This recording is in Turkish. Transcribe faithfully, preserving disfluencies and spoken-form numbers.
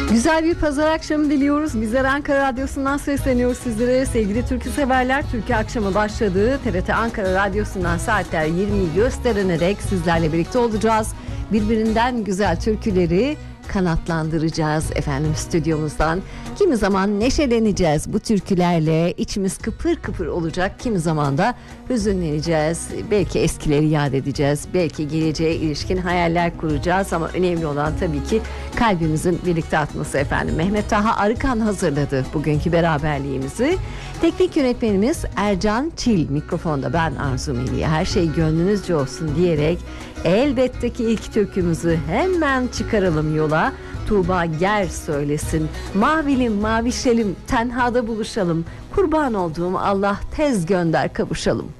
Güzel bir pazar akşamı diliyoruz. Bizler Ankara Radyosu'ndan sesleniyoruz sizlere. Sevgili türkü severler, Türkiye akşamı başladı. T R T Ankara Radyosu'ndan saatler yirmiyi gösterene dek sizlerle birlikte olacağız. Birbirinden güzel türküleri kanatlandıracağız efendim stüdyomuzdan. Kimi zaman neşeleneceğiz bu türkülerle, içimiz kıpır kıpır olacak. Kimi zaman da hüzünleneceğiz. Belki eskileri yad edeceğiz. Belki geleceğe ilişkin hayaller kuracağız. Ama önemli olan tabii ki kalbimizin birlikte atması efendim. Mehmet Taha Arıkan hazırladı bugünkü beraberliğimizi. Teknik yönetmenimiz Ercan Çil. Mikrofonda ben Arzu Melih. Her şey gönlünüzce olsun diyerek elbette ki ilk türkümüzü hemen çıkaralım yola. Tuğba Ger söylesin. Mavilim mavişelim tenhada buluşalım. Kurban olduğum Allah tez gönder kavuşalım.